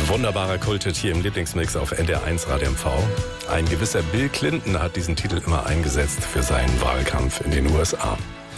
Wunderbarer Kulthit hier im Lieblingsmix auf NDR1 Radio MV. Ein gewisser Bill Clinton hat diesen Titel immer eingesetzt für seinen Wahlkampf in den USA.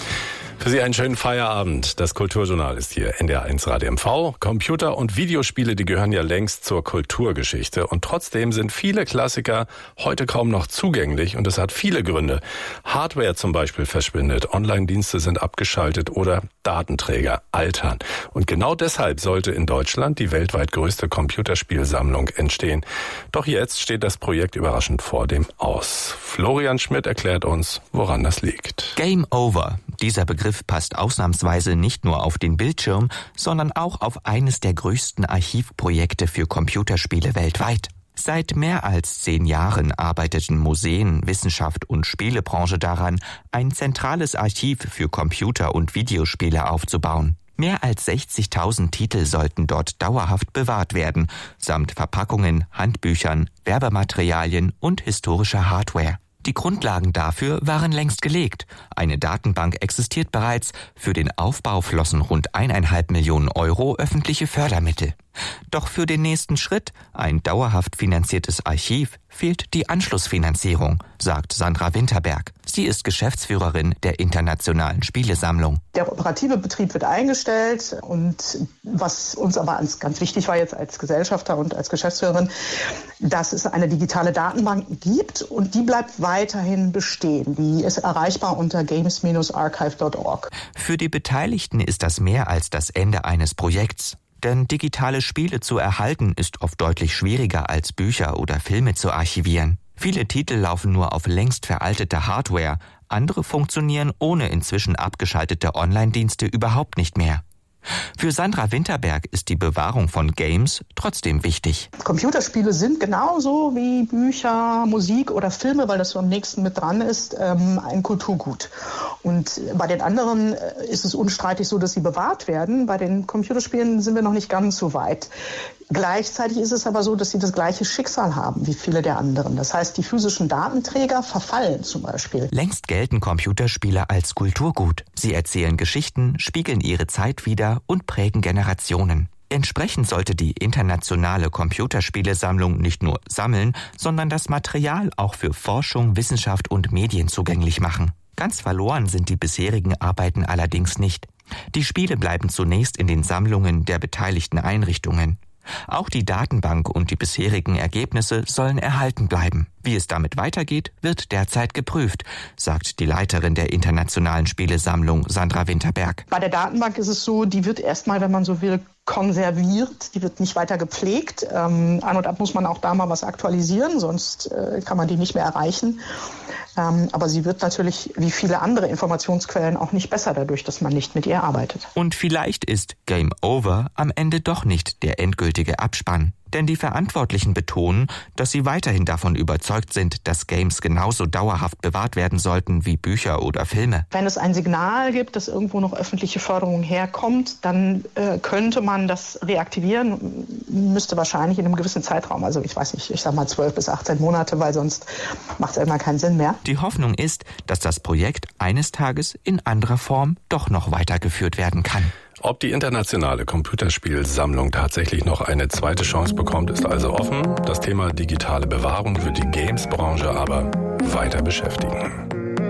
Für Sie einen schönen Feierabend. Das Kulturjournal ist hier, NDR1 Radio MV. Computer- und Videospiele, die gehören ja längst zur Kulturgeschichte. Und trotzdem sind viele Klassiker heute kaum noch zugänglich. Und das hat viele Gründe. Hardware zum Beispiel verschwindet, Online-Dienste sind abgeschaltet oder Datenträger altern. Und genau deshalb sollte in Deutschland die weltweit größte Computerspielsammlung entstehen. Doch jetzt steht das Projekt überraschend vor dem Aus. Florian Schmidt erklärt uns, woran das liegt. Game Over. Dieser Begriff passt ausnahmsweise nicht nur auf den Bildschirm, sondern auch auf eines der größten Archivprojekte für Computerspiele weltweit. Seit mehr als 10 Jahren arbeiteten Museen, Wissenschaft und Spielebranche daran, ein zentrales Archiv für Computer- und Videospiele aufzubauen. Mehr als 60.000 Titel sollten dort dauerhaft bewahrt werden, samt Verpackungen, Handbüchern, Werbematerialien und historischer Hardware. Die Grundlagen dafür waren längst gelegt. Eine Datenbank existiert bereits. Für den Aufbau flossen rund 1,5 Millionen Euro öffentliche Fördermittel. Doch für den nächsten Schritt, ein dauerhaft finanziertes Archiv, fehlt die Anschlussfinanzierung, sagt Sandra Winterberg. Sie ist Geschäftsführerin der Internationalen Spielesammlung. Der operative Betrieb wird eingestellt und was uns aber ganz wichtig war jetzt als Gesellschafter und als Geschäftsführerin, dass es eine digitale Datenbank gibt und die bleibt weiterhin bestehen. Die ist erreichbar unter games-archive.org. Für die Beteiligten ist das mehr als das Ende eines Projekts. Denn digitale Spiele zu erhalten ist oft deutlich schwieriger als Bücher oder Filme zu archivieren. Viele Titel laufen nur auf längst veralteter Hardware, andere funktionieren ohne inzwischen abgeschaltete Online-Dienste überhaupt nicht mehr. Für Sandra Winterberg ist die Bewahrung von Games trotzdem wichtig. Computerspiele sind genauso wie Bücher, Musik oder Filme, weil das so am nächsten mit dran ist, ein Kulturgut. Und bei den anderen ist es unstreitig so, dass sie bewahrt werden. Bei den Computerspielen sind wir noch nicht ganz so weit. Gleichzeitig ist es aber so, dass sie das gleiche Schicksal haben wie viele der anderen. Das heißt, die physischen Datenträger verfallen zum Beispiel. Längst gelten Computerspiele als Kulturgut. Sie erzählen Geschichten, spiegeln ihre Zeit wider und prägen Generationen. Entsprechend sollte die internationale Computerspielesammlung nicht nur sammeln, sondern das Material auch für Forschung, Wissenschaft und Medien zugänglich machen. Ganz verloren sind die bisherigen Arbeiten allerdings nicht. Die Spiele bleiben zunächst in den Sammlungen der beteiligten Einrichtungen. Auch die Datenbank und die bisherigen Ergebnisse sollen erhalten bleiben. Wie es damit weitergeht, wird derzeit geprüft, sagt die Leiterin der Internationalen Spielesammlung Sandra Winterberg. Bei der Datenbank ist es so, die wird erstmal, wenn man so will, konserviert. Die wird nicht weiter gepflegt. An und ab muss man auch da mal was aktualisieren, sonst kann man die nicht mehr erreichen. Aber sie wird natürlich, wie viele andere Informationsquellen, auch nicht besser dadurch, dass man nicht mit ihr arbeitet. Und vielleicht ist Game Over am Ende doch nicht der endgültige Abspann. Denn die Verantwortlichen betonen, dass sie weiterhin davon überzeugt sind, dass Games genauso dauerhaft bewahrt werden sollten wie Bücher oder Filme. Wenn es ein Signal gibt, dass irgendwo noch öffentliche Förderung herkommt, dann könnte man das reaktivieren, müsste wahrscheinlich in einem gewissen Zeitraum, also ich weiß nicht, ich sag mal 12 bis 18 Monate, weil sonst macht es irgendwann keinen Sinn mehr. Die Hoffnung ist, dass das Projekt eines Tages in anderer Form doch noch weitergeführt werden kann. Ob die internationale Computerspielsammlung tatsächlich noch eine zweite Chance bekommt, ist also offen. Das Thema digitale Bewahrung wird die Games-Branche aber weiter beschäftigen.